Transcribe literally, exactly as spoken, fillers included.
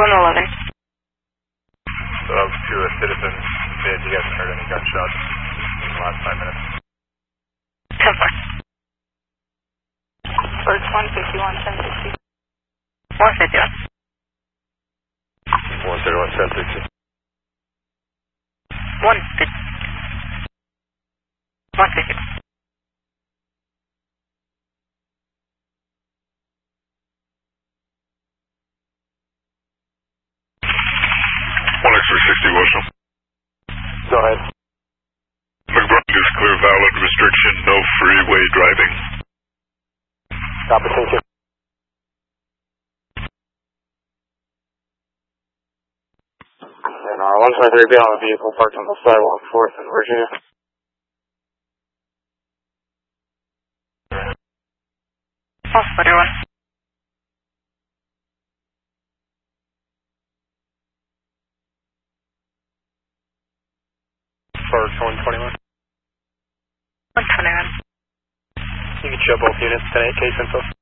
one eleven. So that was to a citizen. Did you guys heard any gunshots in the last five minutes? ten four. Birch one fifty-one, ten sixty. one fifty-one. one thirty-one, ten sixty. one fifty. one fifty. one X three sixty, Wilson. Go ahead. McBride is clear, valid restriction, no freeway driving. Copy, thank you. And our one twenty-three B on a vehicle parked on the sidewalk, fourth in Virginia. one forty-one. Birch one twenty-one. one twenty-one. You can show both units, ten eight case info.